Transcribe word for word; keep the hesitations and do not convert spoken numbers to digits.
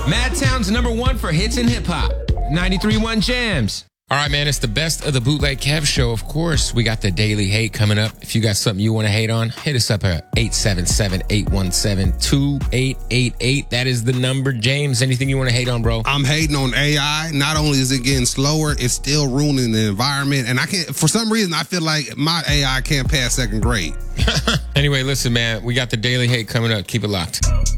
Madtown's number one for hits and hip hop. ninety-three point one Jams. All right, man, it's the best of the Bootleg Kev show. Of course, we got the Daily Hate coming up. If you got something you want to hate on, hit us up at eight seven seven, eight one seven, two eight eight eight. That is the number. James, anything you want to hate on, bro? I'm hating on A I. Not only is it getting slower, it's still ruining the environment. And I can't, for some reason, I feel like my A I can't pass second grade. Anyway, listen, man, we got the Daily Hate coming up. Keep it locked.